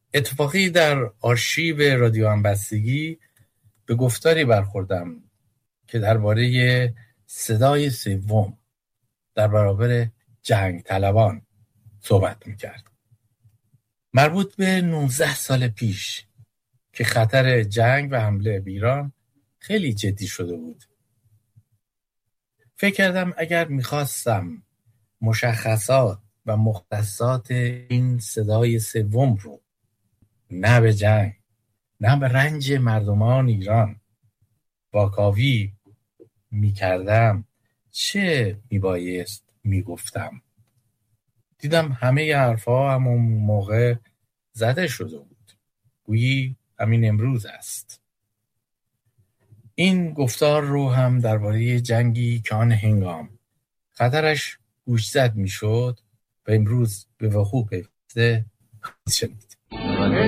اتفاقی در آرشیو رادیو همبستگی به گفتاری برخوردم که درباره صدای سوم در برابر جنگ طلبان صحبت میکرد. مربوط به 19 سال پیش که خطر جنگ و حمله به ایران خیلی جدی شده بود. فکر کردم اگر میخواستم مشخصات و مختصات این صدای سوم رو نه به جنگ نه به رنج مردمان ایران واکاوی میکردم چه میبایست میگفتم. دیدم همه حرفا همون موقع زده شده بود، گویی همین امروز است. این گفتار رو هم درباره جنگی که آن هنگام خطرش گوشزد میشد و امروز به وقوع پیوسته شنید.